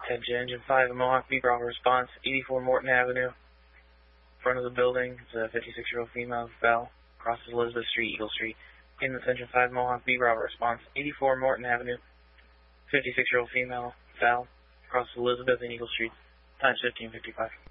Attention, Engine 5, Mohawk Beat Bravo response, 84 Morton Avenue, front of the building. It's a 56-year-old female, fell, crosses Elizabeth Street, Eagle Street. In the Engine 5, Mohawk Beat Bravo response, 84 Morton Avenue, 56-year-old female, fell, crosses Elizabeth and Eagle Street, times 1555.